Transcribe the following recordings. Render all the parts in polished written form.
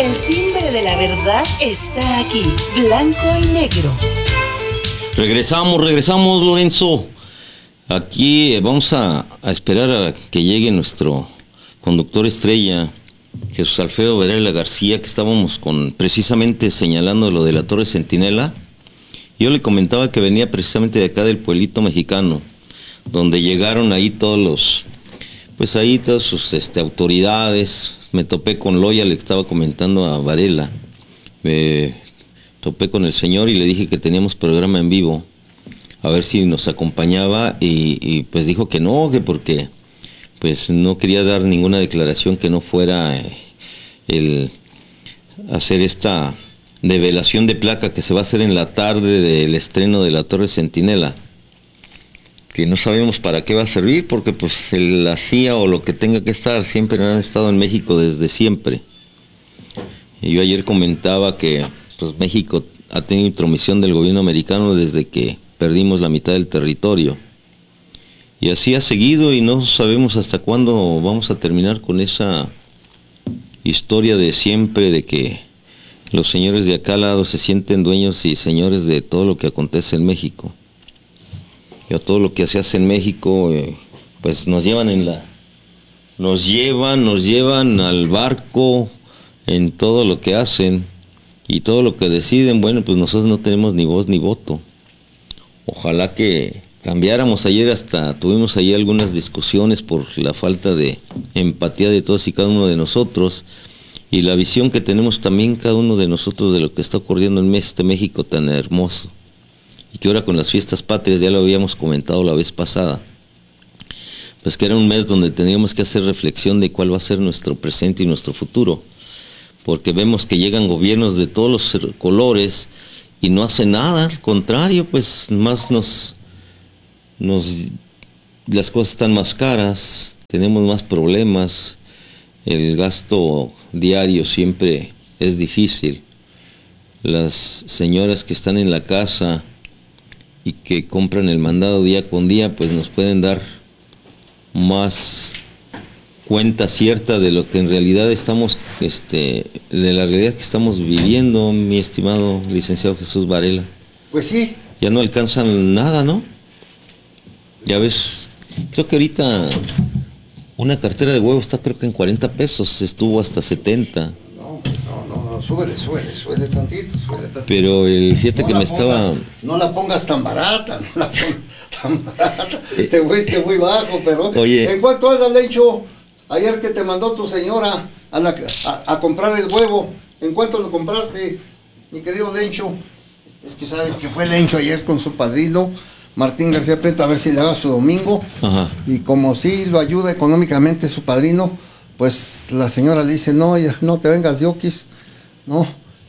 El timbre de la verdad está aquí, blanco y negro. Regresamos, Lorenzo. Aquí vamos a esperar a que llegue nuestro conductor estrella, Jesús Alfredo Varela García, que estábamos precisamente señalando lo de la Torre Centinela. Yo le comentaba que venía precisamente de acá del pueblito mexicano, donde llegaron ahí todas sus autoridades. Me topé con Loya, le estaba comentando a Varela. Me topé con el señor y le dije que teníamos programa en vivo, a ver si nos acompañaba, y pues dijo que no, que porque pues no quería dar ninguna declaración que no fuera el hacer esta develación de placa que se va a hacer en la tarde del estreno de la Torre Centinela, que no sabemos para qué va a servir, porque pues la CIA o lo que tenga que estar siempre han estado en México desde siempre. Y yo ayer comentaba que pues México ha tenido intromisión del gobierno americano desde que perdimos la mitad del territorio. Y así ha seguido, y no sabemos hasta cuándo vamos a terminar con esa historia de siempre, de que los señores de acá al lado se sienten dueños y señores de todo lo que acontece en México. Y a todo lo que se hace en México, pues nos llevan al barco en todo lo que hacen y todo lo que deciden. Bueno, pues nosotros no tenemos ni voz ni voto. Ojalá que cambiáramos. Ayer hasta tuvimos ahí algunas discusiones por la falta de empatía de todos y cada uno de nosotros, y la visión que tenemos también cada uno de nosotros de lo que está ocurriendo en este México tan hermoso, y que ahora con las fiestas patrias, ya lo habíamos comentado la vez pasada, pues que era un mes donde teníamos que hacer reflexión de cuál va a ser nuestro presente y nuestro futuro, porque vemos que llegan gobiernos de todos los colores y no hacen nada, al contrario, pues más las cosas están más caras, tenemos más problemas, el gasto diario siempre es difícil. Las señoras que están en la casa y que compran el mandado día con día, pues nos pueden dar más cuenta cierta de lo que en realidad estamos, de la realidad que estamos viviendo, mi estimado licenciado Jesús Varela. Pues sí. Ya no alcanzan nada, ¿no? Ya ves, creo que ahorita una cartera de huevos está creo que en 40 pesos, estuvo hasta 70. No, súbele tantito. Pero el fíjate que me estaba... No la pongas tan barata, Te fuiste muy bajo, pero... Oye. ¿En cuánto anda, Lencho? Ayer que te mandó tu señora a comprar el huevo, ¿en cuánto lo compraste, mi querido Lencho? Es que sabes que fue Lencho ayer con su padrino, Martín García Prieto, a ver si le haga su domingo. Ajá. Y como sí lo ayuda económicamente su padrino, pues la señora le dice, no, ya, no te vengas de oquis, no,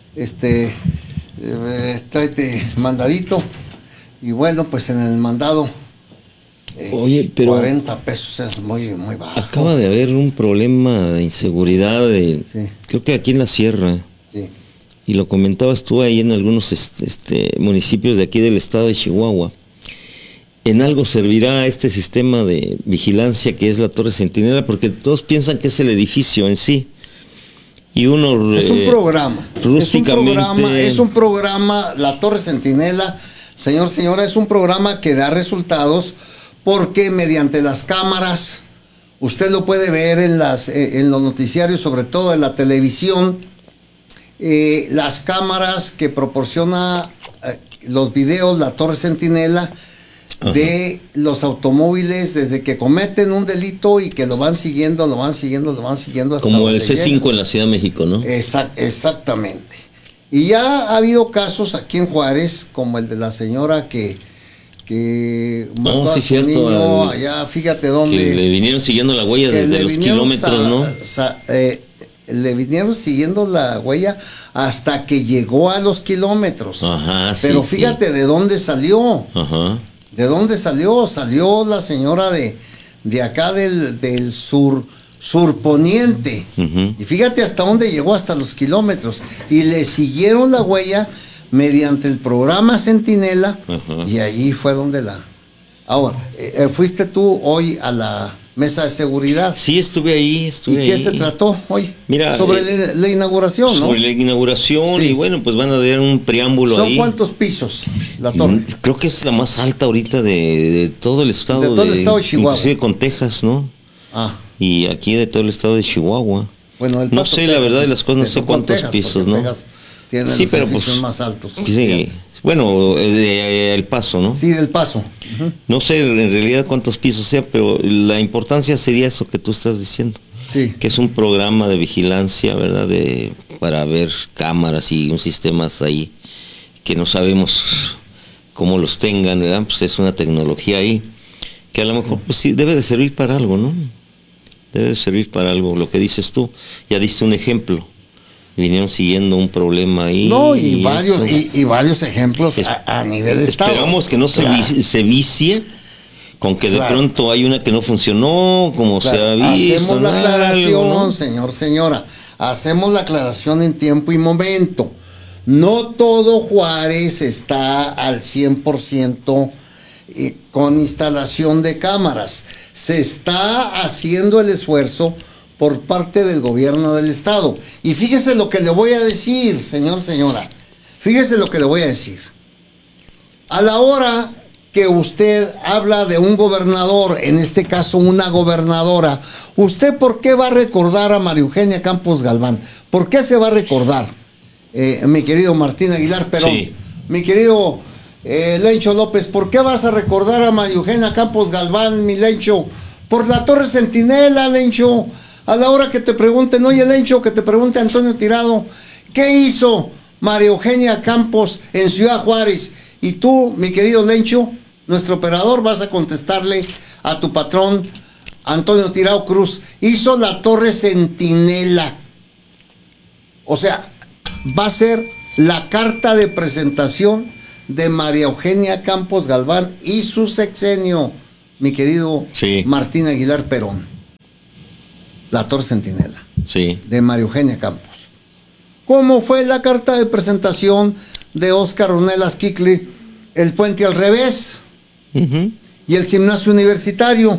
tráete mandadito. Y bueno, pues en el mandado, oye, pero 40 pesos es muy bajo. Acaba de haber un problema de inseguridad, sí. Creo que aquí en la sierra, sí. Y lo comentabas tú ahí en algunos municipios de aquí del estado de Chihuahua. En algo servirá este sistema de vigilancia que es la Torre Centinela, porque todos piensan que es el edificio en sí. Y uno es un programa. Rústicamente... Es un programa, la Torre Centinela, señora, es un programa que da resultados porque mediante las cámaras, usted lo puede ver en los noticiarios, sobre todo en la televisión, las cámaras que proporciona los videos, la Torre Centinela, de los automóviles desde que cometen un delito y que lo van siguiendo hasta como el C5 llegan. En la Ciudad de México, ¿no? Exactamente. Y ya ha habido casos aquí en Juárez, como el de la señora que mató a su niño allá, fíjate dónde. Que le vinieron siguiendo la huella desde los kilómetros, ¿no? Le vinieron siguiendo la huella hasta que llegó a los kilómetros. Ajá, pero fíjate de dónde salió. Ajá. ¿De dónde salió? Salió la señora de acá del surponiente. Uh-huh. Y fíjate hasta dónde llegó, hasta los kilómetros. Y le siguieron la huella mediante el programa Centinela. Uh-huh. Y allí fue donde Ahora, fuiste tú hoy a la mesa de seguridad. Sí, estuve ahí, ¿Y qué se trató hoy? Mira, sobre la inauguración, ¿no? Sobre la inauguración, Sí. y bueno, pues van a dar un preámbulo ¿Son ahí. cuántos pisos la torre? Creo que es la más alta ahorita de todo el estado. De todo el estado de Chihuahua. Inclusive con Texas, ¿no? Ah, Y aquí de todo el estado de Chihuahua. bueno, el No Paso, sé, la Texas, verdad de las cosas, no sé con cuántos Texas, pisos, porque ¿no? Texas tiene Sí, los pero edificios pues, más altos. Sí, bueno, El Paso, ¿no? Sí, del Paso. Ujú. No sé en realidad cuántos pisos sea, pero la importancia sería eso que tú estás diciendo. Sí. Que es un programa de vigilancia, ¿verdad? Para ver cámaras y un sistemas ahí que no sabemos cómo los tengan, ¿verdad? Pues es una tecnología ahí que a lo mejor pues sí debe de servir para algo, ¿no? Debe de servir para algo, lo que dices tú. Ya diste un ejemplo. Vinieron siguiendo un problema ahí. No, y varios, eso. y varios ejemplos a nivel de estado. Esperamos que no Claro. se vicie con que de Claro. pronto hay una que no funcionó, como se ha Claro, visto. hacemos la ¿no? aclaración, Algo, ¿no? señora. Hacemos la aclaración en tiempo y momento. No todo Juárez está al 100% con instalación de cámaras. Se está haciendo el esfuerzo por parte del gobierno del estado. Y fíjese lo que le voy a decir, señora. Fíjese lo que le voy a decir. A la hora que usted habla de un gobernador, en este caso una gobernadora, ¿usted por qué va a recordar a María Eugenia Campos Galván? ¿Por qué se va a recordar, mi querido Martín Aguilar Perón? Sí. Mi querido Lencho López, ¿por qué vas a recordar a María Eugenia Campos Galván, mi Lencho? Por la Torre Centinela, Lencho. A la hora que te pregunten, oye, Lencho, que te pregunte Antonio Tirado, ¿qué hizo María Eugenia Campos en Ciudad Juárez? Y tú, mi querido Lencho, nuestro operador, vas a contestarle a tu patrón, Antonio Tirado Cruz. Hizo la Torre Centinela. O sea, va a ser la carta de presentación de María Eugenia Campos Galván y su sexenio, mi querido Sí. Martín Aguilar Perón. La Torre Centinela, Sí. de María Eugenia Campos. ¿Cómo fue la carta de presentación de Óscar Ornelas Kikli? El puente al revés Ujú. y el gimnasio universitario.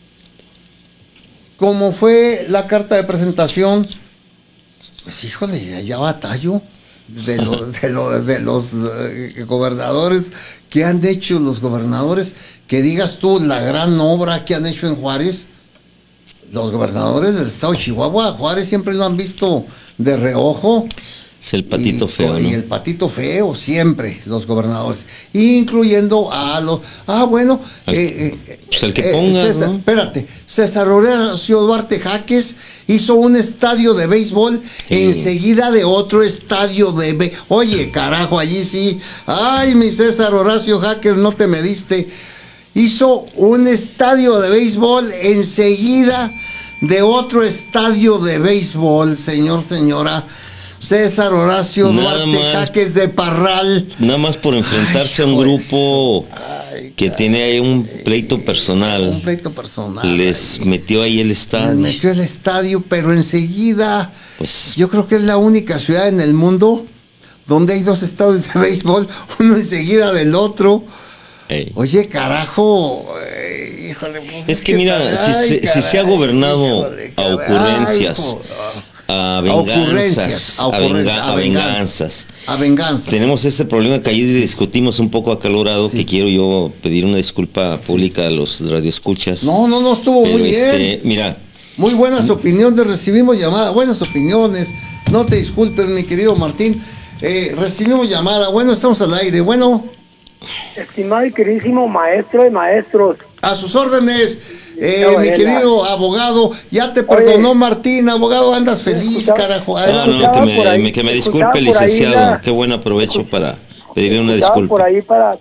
¿Cómo fue la carta de presentación? Pues híjole, ya batallo de los gobernadores que han hecho los gobernadores, que digas tú la gran obra que han hecho en Juárez. Los gobernadores del estado de Chihuahua, Juárez siempre lo han visto de reojo. Es el patito Y- feo, Y ¿no? el patito feo, siempre, los gobernadores. Incluyendo a los... Ah, bueno. Pues el que ponga, César, ¿no? espérate. César Horacio Duarte Jaques hizo un estadio de béisbol Sí. enseguida de otro estadio de béisbol. Oye, carajo, allí sí. Ay, mi César Horacio Jaques, no te mediste. Hizo un estadio de béisbol enseguida de otro estadio de béisbol, señora. César Horacio Nada Duarte más. Jaques de Parral. Nada más por enfrentarse a un hijo de grupo Ay, que tiene ahí un pleito un personal. pleito personal. Les metió ahí el Les estadio. metió el estadio, pero enseguida. Pues Yo creo que es la única ciudad en el mundo donde hay dos estadios de béisbol, uno enseguida del otro. Oye, carajo. Híjole, pues es que mira, si se ha gobernado híjole, a caray, ocurrencias, hijo. a ocurrencias, venganzas. A venganzas. Tenemos este problema que ayer discutimos un poco acalorado, Sí. que quiero yo pedir una disculpa pública a los radioescuchas. No, estuvo Pero muy bien. mira, Muy buenas opiniones, recibimos llamadas, buenas opiniones. No te disculpes, mi querido Martín. Recibimos llamada. Bueno, estamos al aire. Bueno, Estimado y queridísimo maestro de maestros, a sus órdenes, Qué mi buena. querido abogado. Ya te perdonó Martín, abogado. Andas feliz, escuchaba- carajo. no, Adelante. que me, por ahí, que me escuchaba disculpe, por ahí licenciado. la- Qué buen aprovecho para pedirle una estaba disculpa. por ahí para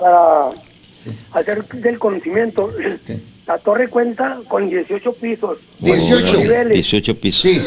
hacer del conocimiento. Sí. La torre cuenta con 18 pisos. 18. niveles. 18 pisos. Sí,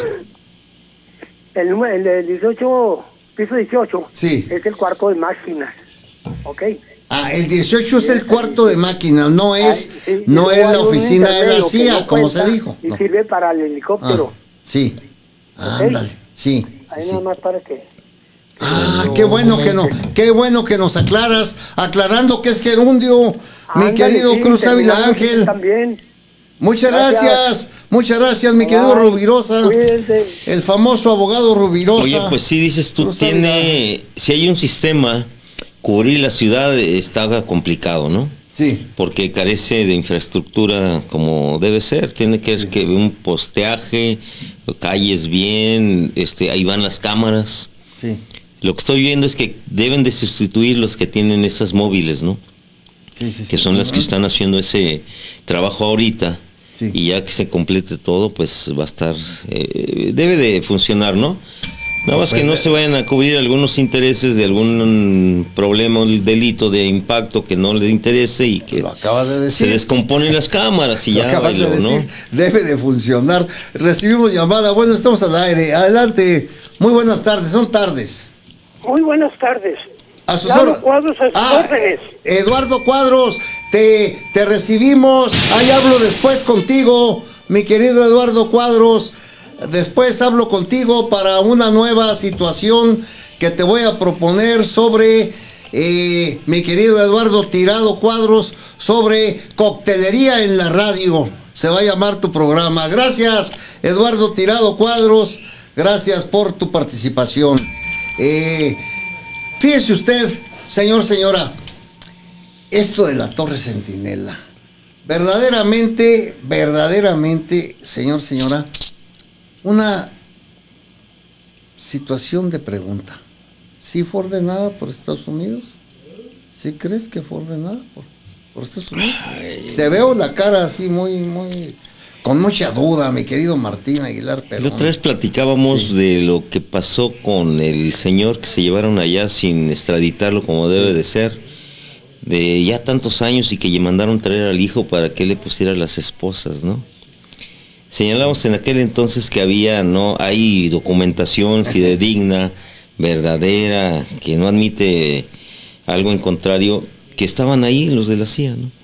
El 18, piso 18, Sí. es el cuarto de máquinas. ¿Ok? el 18 es el cuarto de máquina, no es, Ay, sí, no luego es la hay un oficina de la intermedio que CIA, no como se cuenta dijo. Y No. sirve para el helicóptero. Sí, ándale, sí. Ahí sí. nada más para que... Qué bueno que nos aclarando que es gerundio, mi Ándale, querido sí, Cruz Ávila terminamos Ángel. También. Muchas gracias, mi querido Rubirosa. Cuídense. El famoso abogado Rubirosa. Oye, pues sí, dices tú, Cruz si hay un sistema, cubrir la ciudad está complicado, ¿no? Sí, Porque carece de infraestructura como debe ser, tiene que haber que un posteaje, calles bien, ahí van las cámaras. sí, Lo que estoy viendo es que deben de sustituir los que tienen esas móviles, ¿no? sí. Que son las que están haciendo ese trabajo ahorita. Sí. Y ya que se complete todo, pues va a estar, debe de funcionar, ¿no? Nada más que no se vayan a cubrir algunos intereses de algún problema o delito de impacto que no les interese y que Lo acabas de decir. se descomponen las cámaras y Lo ya acabas de bailó, ¿no? decir, debe de funcionar. Recibimos llamada, bueno, estamos al aire. Adelante, muy buenas tardes, son tardes. Muy buenas tardes. A sus Eduardo or- Cuadros, a sus órdenes. Eduardo Cuadros, te recibimos. Ahí hablo después contigo, mi querido Eduardo Cuadros. Después hablo contigo para una nueva situación que te voy a proponer sobre, mi querido Eduardo Tirado Cuadros, sobre coctelería en la radio. Se va a llamar tu programa. Gracias, Eduardo Tirado Cuadros. Gracias por tu participación. Fíjese usted, señora, esto de la Torre Centinela, verdaderamente, señora, una situación de pregunta. ¿Sí fue ordenada por Estados Unidos? ¿Sí crees que fue ordenada por Estados Unidos? Te veo la cara así con mucha duda, mi querido Martín Aguilar Perón. La otra vez platicábamos de lo que pasó con el señor que se llevaron allá sin extraditarlo como debe de ser, de ya tantos años y que le mandaron traer al hijo para que le pusiera las esposas, ¿no? Señalamos en aquel entonces que hay documentación fidedigna, verdadera, que no admite algo en contrario, que estaban ahí los de la CIA, ¿no?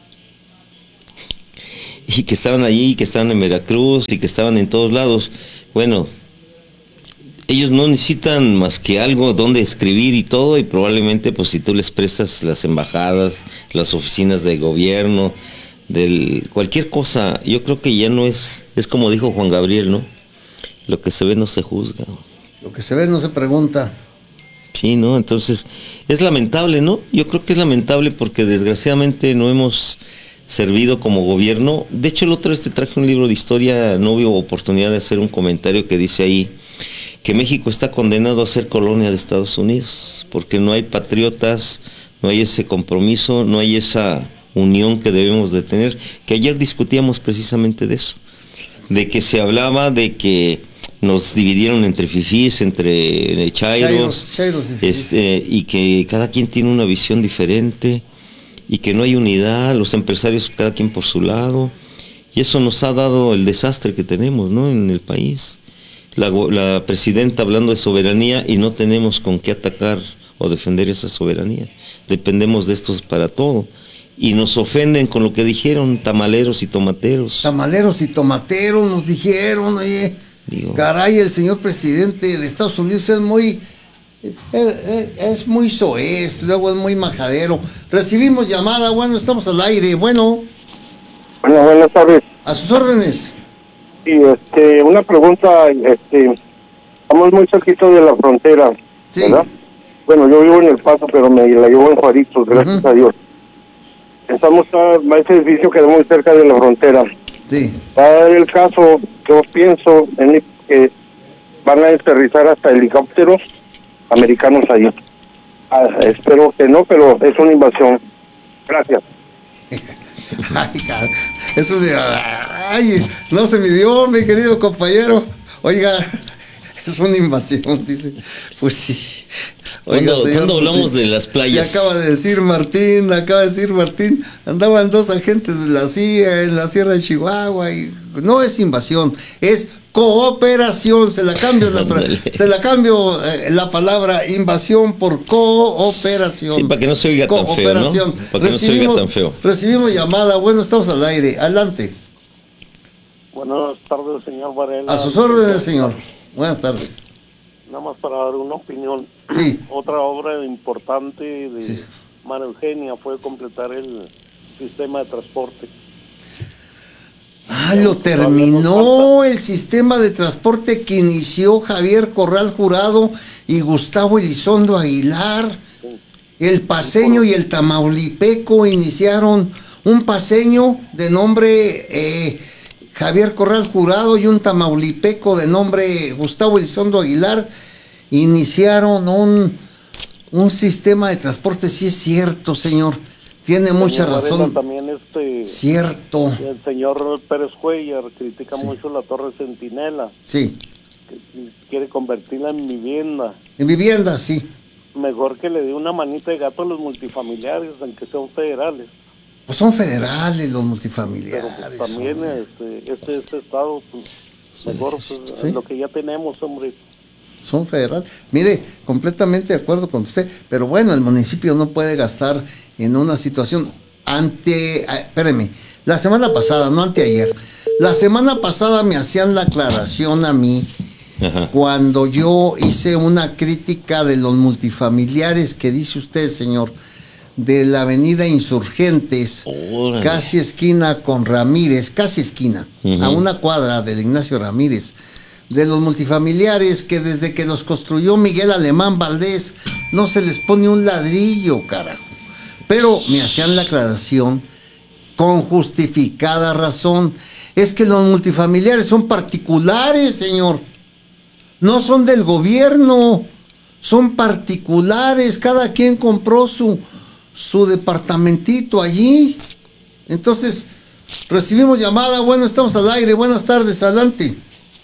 Y que estaban allí, que estaban en Veracruz y que estaban en todos lados. Bueno, ellos no necesitan más que algo donde escribir y todo, y probablemente pues si tú les prestas las embajadas, las oficinas de gobierno, cualquier cosa, yo creo que ya no es como dijo Juan Gabriel, ¿no? Lo que se ve no se juzga. Lo que se ve no se pregunta. Sí, ¿no? Entonces, es lamentable, ¿no? Yo creo que es lamentable porque desgraciadamente no hemos servido como gobierno. De hecho, el otro te traje un libro de historia, no hubo oportunidad de hacer un comentario que dice ahí que México está condenado a ser colonia de Estados Unidos, porque no hay patriotas, no hay ese compromiso, no hay esa unión que debemos de tener, que ayer discutíamos precisamente de eso, de que se hablaba de que nos dividieron entre fifís, entre chairos, y que cada quien tiene una visión diferente, y que no hay unidad, los empresarios cada quien por su lado, y eso nos ha dado el desastre que tenemos, ¿no?, en el país. La presidenta hablando de soberanía y no tenemos con qué atacar o defender esa soberanía. Dependemos de estos para todo. Y nos ofenden con lo que dijeron, tamaleros y tomateros. Tamaleros y tomateros nos dijeron, oye. Caray, el señor presidente de Estados Unidos es muy soez, luego es muy majadero. Recibimos llamada, bueno, estamos al aire, bueno. Bueno, buenas tardes. A sus órdenes. Sí, una pregunta, estamos muy cerquita de la frontera, Sí. ¿verdad? Bueno, yo vivo en El Paso, pero me la llevo en Juaritos, gracias a Dios. Ese edificio queda muy cerca de la frontera. Sí. Va a dar el caso, yo pienso que van a aterrizar hasta helicópteros americanos ahí. Espero que no, pero es una invasión. Gracias. Ay, cara, eso de... Ay, no se midió, mi querido compañero. Oiga, es una invasión, dice. Pues sí. Oiga, señor, ¿Cuándo hablamos sí, de las playas? Y acaba de decir Martín, andaban dos agentes de la CIA en la Sierra de Chihuahua y no es invasión, es cooperación. Se la cambio la palabra invasión por cooperación. Sí, para que no se oiga tan feo, ¿no? Para que no se oiga tan feo. Recibimos llamada, bueno, estamos al aire, adelante. Buenas tardes, señor Varela. A sus órdenes, señor. Buenas tardes. Nada más para dar una opinión. Sí. Otra obra importante de Sí. María Eugenia fue completar el sistema de transporte. Ya lo terminó el sistema de transporte que inició Javier Corral Jurado y Gustavo Elizondo Aguilar. El paceño y el tamaulipeco iniciaron un paceño de nombre Javier Corral Jurado y un tamaulipeco de nombre Gustavo Elizondo Aguilar. Iniciaron un sistema de transporte, sí es cierto, señor. Tiene mucha razón. También cierto. El señor Pérez Cuellar critica mucho la Torre Centinela. Sí. Que quiere convertirla en vivienda. En vivienda, sí. Mejor que le dé una manita de gato a los multifamiliares, aunque sean federales. Pues son federales los multifamiliares. Pero pues también este estado, pues, mejor pues, ¿Sí? lo que ya tenemos, hombre. Son federales. Mire, completamente de acuerdo con usted, pero bueno, el municipio no puede gastar en una situación espéreme, la semana pasada, no anteayer, la semana pasada me hacían la aclaración a mí. Ajá. Cuando yo hice una crítica de los multifamiliares que dice usted, señor, de la avenida Insurgentes, casi esquina con Ramírez, casi esquina, a una cuadra del Ignacio Ramírez, de los multifamiliares que desde que los construyó Miguel Alemán Valdés no se les pone un ladrillo, carajo. Pero me hacían la aclaración con justificada razón. Es que los multifamiliares son particulares, señor. No son del gobierno, son particulares. Cada quien compró su departamentito allí. Entonces, recibimos llamada. Bueno, estamos al aire. Buenas tardes, adelante.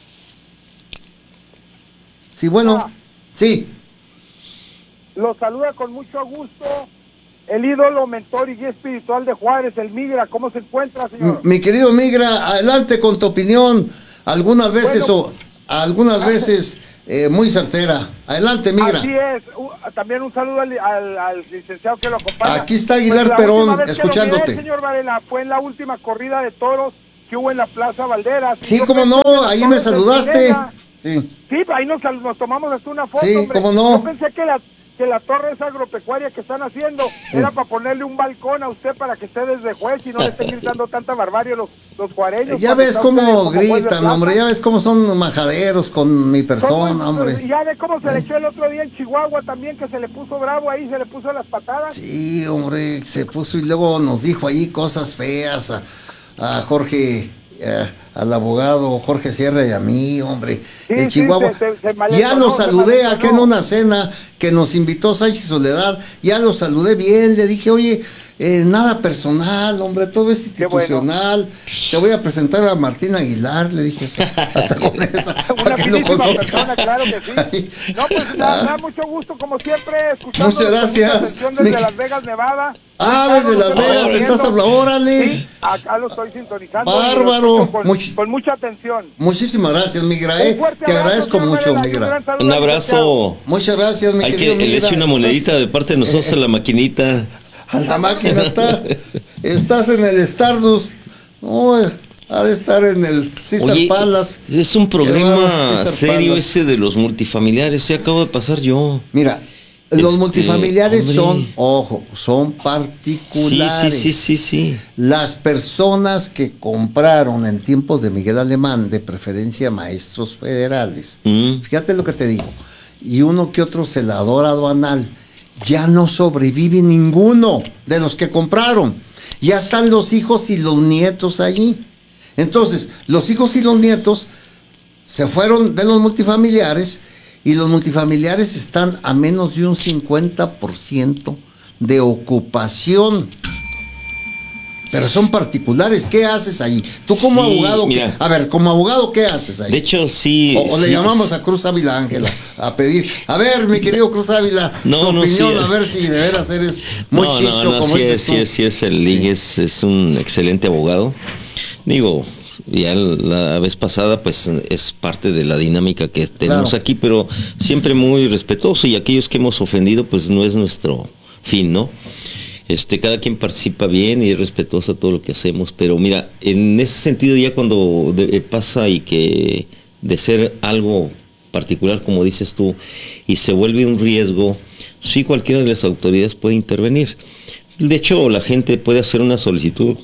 Sí, bueno, sí. Los saluda con mucho gusto el ídolo, mentor y guía espiritual de Juárez, el Migra. ¿Cómo se encuentra, señor? Mi querido Migra, adelante con tu opinión. Algunas veces veces muy certera. Adelante, Migra. Así es. También un saludo al licenciado que lo acompaña. Aquí está Aguilar Perón, escuchándote. Que lo miré, señor Varela, fue en la última corrida de toros que hubo en la Plaza Valderas. Sí, cómo no, ahí me saludaste. Sí, ahí nos tomamos hasta una foto. Sí, hombre. cómo no. Yo pensé que la torre esa agropecuaria que están haciendo era para ponerle un balcón a usted para que esté desde juez y no le estén gritando tanta barbarie los juareños. Ya ves cómo gritan, hombre, ya ves cómo son majaderos con mi persona, hombre. Ya ves cómo se le echó el otro día en Chihuahua también, que se le puso bravo ahí, se le puso las patadas. Sí, hombre, se puso y luego nos dijo ahí cosas feas a Jorge, al abogado Jorge Sierra y a mí, hombre, en Chihuahua. Ya lo saludé acá en una cena que nos invitó Sánchez Soledad, ya lo saludé bien, le dije, oye, nada personal, hombre, todo es institucional. Bueno. Te voy a presentar a Martín Aguilar, le dije, hasta con esa, una finísima persona, claro que sí. No, pues me da mucho gusto, como siempre, escuchando. Muchas gracias. Desde Las Vegas, Nevada. Desde Las Vegas estás hablando, órale. Sí, acá lo estoy sintonizando. Bárbaro. Con mucha atención. Muchísimas gracias, Migra. Te agradezco mucho, Migra. Un abrazo. Muchas gracias, mi querido Migra. Le eche una monedita de parte de nosotros a la maquinita. A la máquina estás en el Stardust. No, ha de estar en el César Palace. Es un problema serio ese de los multifamiliares. Se acabo de pasar yo. Mira, los multifamiliares son particulares. Sí. Las personas que compraron en tiempos de Miguel Alemán, de preferencia maestros federales, fíjate lo que te digo, y uno que otro celador aduanal, ya no sobrevive ninguno de los que compraron. Ya están los hijos y los nietos allí. Entonces, los hijos y los nietos se fueron de los multifamiliares y los multifamiliares están a menos de un 50% de ocupación. Pero son particulares. ¿Qué haces ahí? Tú como abogado, como abogado, ¿qué haces ahí? De hecho, sí. O le llamamos a Cruz Ávila Ángela a pedir. A ver, mi querido Cruz Ávila, tu opinión, a ver si de veras eres muy chicho, como dices tú. Sí, es el Lig, es un excelente abogado. Digo, ya la vez pasada, pues es parte de la dinámica que tenemos aquí, pero siempre muy respetuoso, y aquellos que hemos ofendido, pues no es nuestro fin, ¿no? Cada quien participa bien y es respetuoso a todo lo que hacemos, pero mira, en ese sentido ya cuando pasa y que de ser algo particular, como dices tú, y se vuelve un riesgo, sí, cualquiera de las autoridades puede intervenir. De hecho, la gente puede hacer una solicitud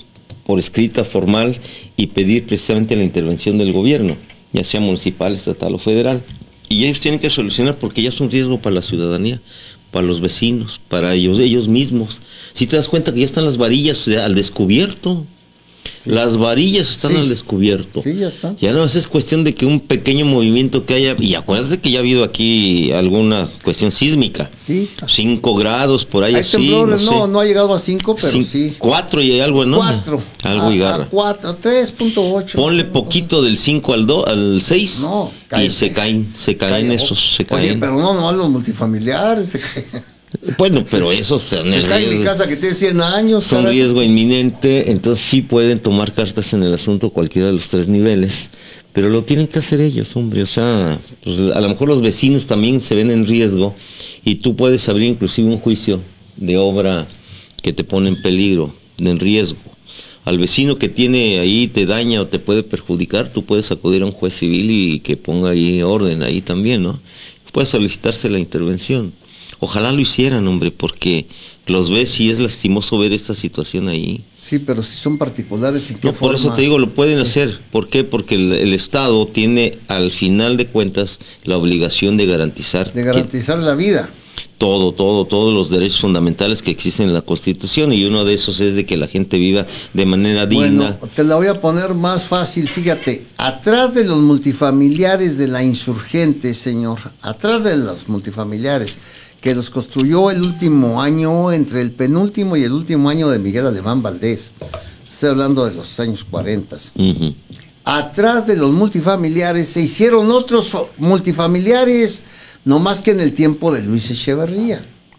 por escrita, formal, y pedir precisamente la intervención del gobierno, ya sea municipal, estatal o federal. Y ellos tienen que solucionar porque ya es un riesgo para la ciudadanía, para los vecinos, para ellos mismos. Si te das cuenta que ya están las varillas al descubierto. Sí. Las varillas están al descubierto. Sí, ya están. Ya no es cuestión de que un pequeño movimiento que haya, y acuérdate que ya ha habido aquí alguna cuestión sísmica. Sí. 5 grados por ahí. Hay así, temblores, no sé. No ha llegado a 5, pero sí. 4 y algo, ¿no? 4. Algo y garra. 4, 3.8. Ponle poquito del 5 al 6. No, y se caen esos, se caen. Oye, pero no nomás los multifamiliares se caen. Bueno, pero esos se cae en mi casa que tiene 100 años. Son riesgo inminente, entonces sí pueden tomar cartas en el asunto cualquiera de los 3 niveles, pero lo tienen que hacer ellos, hombre. O sea, pues a lo mejor los vecinos también se ven en riesgo y tú puedes abrir inclusive un juicio de obra que te pone en peligro, en riesgo. Al vecino que tiene ahí te daña o te puede perjudicar, tú puedes acudir a un juez civil y que ponga ahí orden ahí también, ¿no? Puede solicitarse la intervención. Ojalá lo hicieran, hombre, porque los ves y es lastimoso ver esta situación ahí. Sí, pero si son particulares, ¿en qué forma? Por eso te digo, lo pueden hacer. ¿Por qué? Porque el Estado tiene, al final de cuentas, la obligación de garantizar... la vida. Todos los derechos fundamentales que existen en la Constitución, y uno de esos es de que la gente viva de manera digna. Bueno, te la voy a poner más fácil, fíjate, atrás de los multifamiliares de la Insurgente, señor, atrás de los multifamiliares, que los construyó el último año, entre el penúltimo y el último año de Miguel Alemán Valdés, estoy hablando de los años 40. Uh-huh. Atrás de los multifamiliares se hicieron otros multifamiliares, no más que en el tiempo de Luis Echeverría.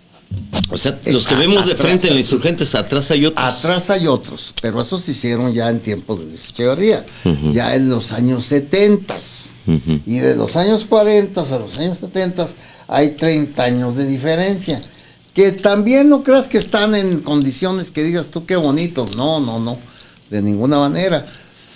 O sea, los que vemos de frente en los Insurgentes, atrás hay otros. Atrás hay otros, pero esos se hicieron ya en tiempos de Luis Echeverría, uh-huh, ya en los años 70. Uh-huh. Y de los años 40 a los años 70 hay 30 años de diferencia. Que también no creas que están en condiciones que digas tú qué bonitos. No, de ninguna manera.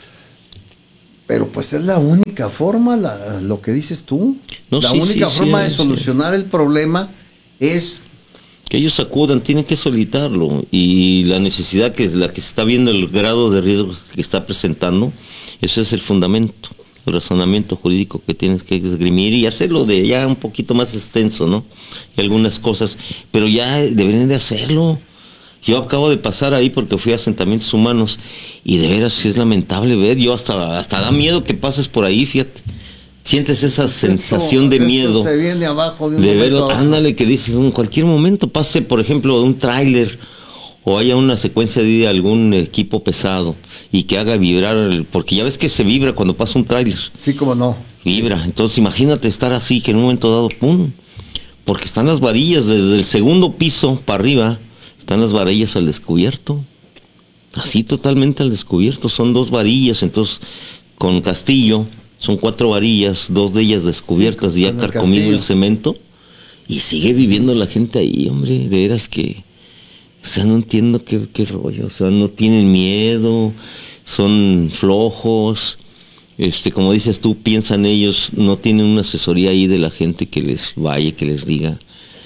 Pero pues es la única forma, lo que dices tú. No, la sí, única forma de sí. solucionar el problema es... que ellos acudan, tienen que solicitarlo, y la necesidad que es la que se está viendo, el grado de riesgo que está presentando, ese es el fundamento, el razonamiento jurídico que tienes que esgrimir y hacerlo de ya un poquito más extenso, ¿no? Y algunas cosas, pero ya deberían de hacerlo. Yo acabo de pasar ahí porque fui a asentamientos humanos y de veras es lamentable ver, yo hasta da miedo que pases por ahí, fíjate. Sientes esa sensación de miedo. Se viene abajo de verlo, ándale, que dices, en cualquier momento pase, por ejemplo, un tráiler o haya una secuencia de algún equipo pesado y que haga vibrar, porque ya ves que se vibra cuando pasa un tráiler. Sí, como no. Vibra, entonces imagínate estar así, que en un momento dado, ¡pum! Porque están las varillas, desde el segundo piso para arriba, están las varillas al descubierto. Así totalmente al descubierto, son 2 varillas, entonces con castillo... Son 4 varillas, 2 de ellas descubiertas, sí, ya carcomido el cemento, y sigue viviendo la gente ahí, hombre, de veras que, o sea, no entiendo qué rollo, o sea, no tienen miedo, son flojos, como dices tú, piensan ellos, no tienen una asesoría ahí de la gente que les vaya, que les diga,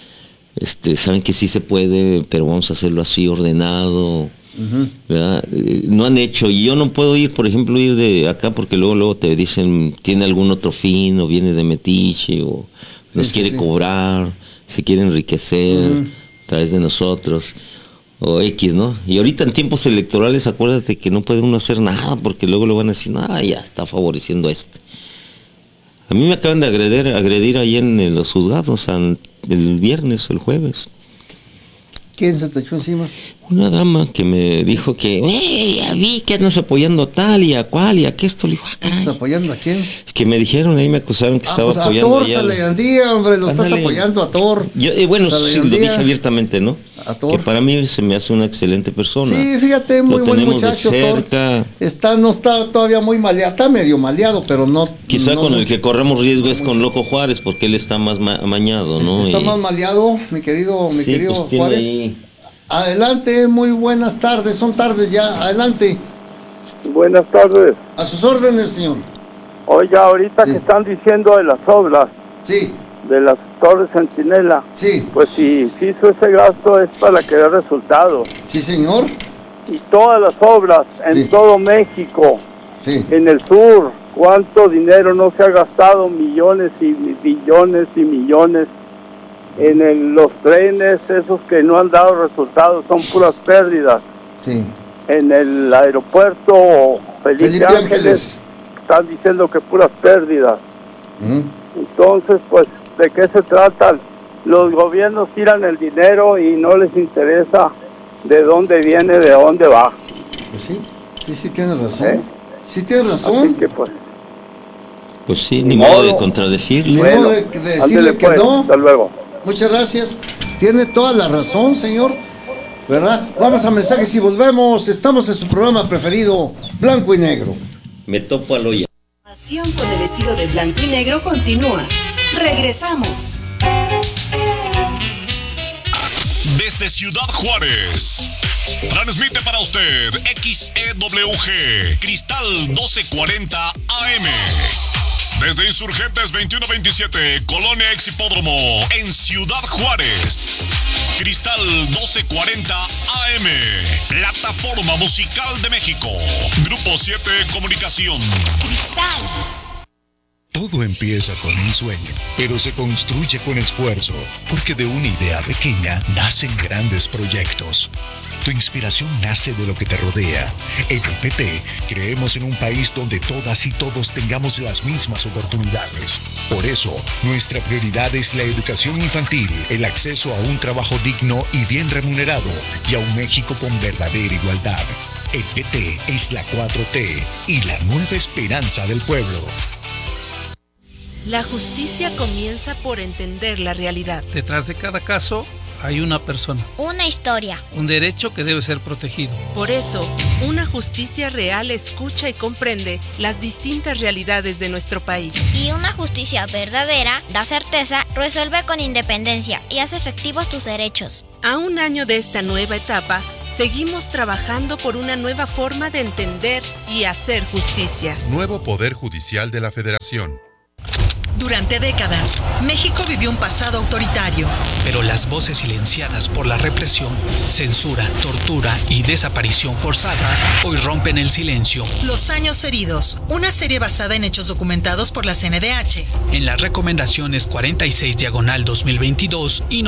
saben que sí se puede, pero vamos a hacerlo así, ordenado. Uh-huh. ¿Verdad? No han hecho, y yo no puedo ir, por ejemplo, ir de acá porque luego te dicen tiene algún otro fin o viene de metiche o nos quiere cobrar, se quiere enriquecer a través de nosotros o X, ¿no? Y ahorita en tiempos electorales acuérdate que no puede uno hacer nada porque luego le van a decir, ya está favoreciendo a este. A mí me acaban de agredir ahí en los juzgados el viernes, el jueves. ¿Quién se te echó encima? Una dama que me dijo que, ya vi que andas apoyando a tal y a cual y a que esto. Le dijo, caray. ¿Estás apoyando a quién? Que me dijeron, ahí me acusaron que estaba apoyando a Thor Salegandía, hombre, lo estás apoyando a Thor. Bueno, sí, lo dije abiertamente, ¿no? A Thor. Que para mí se me hace una excelente persona. Sí, fíjate, muy buen muchacho, Thor. No está todavía muy maleado, está medio maleado, pero no. Quizá con el que corremos riesgo es con Loco Juárez, porque él está más amañado, ¿no? Está más maleado, mi querido pues Juárez. Ahí... Adelante, muy buenas tardes, son tardes ya, adelante. Buenas tardes. A sus órdenes, señor. Oiga, ahorita que están diciendo de las obras, de las torres Centinela, pues si hizo ese gasto es para que dé resultado. Sí, señor. y todas las obras en Sí. todo México, Sí. en el sur, cuánto dinero no se ha gastado, millones y billones y millones en los trenes, esos que no han dado resultados, son puras pérdidas. Sí. En el aeropuerto Felipe Ángeles están diciendo que puras pérdidas. Entonces, pues, ¿de qué se trata? Los gobiernos tiran el dinero y no les interesa de dónde viene, de dónde va. Pues sí, tienes razón. Sí, tienes razón. Así que, pues sí, ni modo de contradecirle. Ni modo de decirle ándele, que pues, no. hasta luego. Muchas gracias. Tiene toda la razón, señor. ¿Verdad? Vamos a mensajes y volvemos. Estamos en su programa preferido, Blanco y Negro. Me topo al olla. Pasión con el estilo de blanco y negro continúa. Regresamos. Desde Ciudad Juárez, transmite para usted XEWG Cristal 1240 AM. Desde Insurgentes 2127, Colonia Ex Hipódromo, en Ciudad Juárez. Cristal 1240 AM, plataforma musical de México. Grupo 7 Comunicación. Cristal. Todo empieza con un sueño, pero se construye con esfuerzo, porque de una idea pequeña nacen grandes proyectos. Tu inspiración nace de lo que te rodea. En el PT creemos en un país donde todas y todos tengamos las mismas oportunidades. Por eso, nuestra prioridad es la educación infantil, el acceso a un trabajo digno y bien remunerado, y a un México con verdadera igualdad. El PT es la 4T y la nueva esperanza del pueblo. La justicia comienza por entender la realidad. Detrás de cada caso hay una persona. Una historia. Un derecho que debe ser protegido. Por eso, una justicia real escucha y comprende las distintas realidades de nuestro país. Y una justicia verdadera da certeza, resuelve con independencia y hace efectivos tus derechos. A un año de esta nueva etapa, seguimos trabajando por una nueva forma de entender y hacer justicia. Nuevo Poder Judicial de la Federación. Durante décadas, México vivió un pasado autoritario. Pero las voces silenciadas por la represión, censura, tortura y desaparición forzada hoy rompen el silencio. Los años heridos, una serie basada en hechos documentados por la CNDH. En las recomendaciones 46/2022 y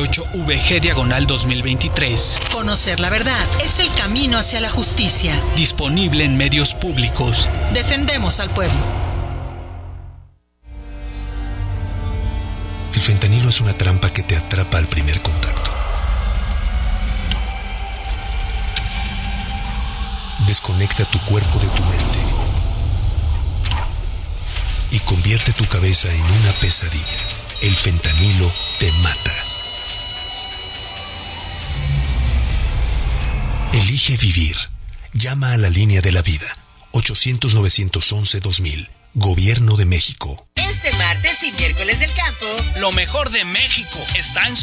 98VG/2023. Conocer la verdad es el camino hacia la justicia. Disponible en medios públicos. Defendemos al pueblo. El fentanilo es una trampa que te atrapa al primer contacto. Desconecta tu cuerpo de tu mente y convierte tu cabeza en una pesadilla. El fentanilo te mata. Elige vivir. Llama a la línea de la vida. 800-911-2000. Gobierno de México. Este martes y miércoles del campo, lo mejor de México está en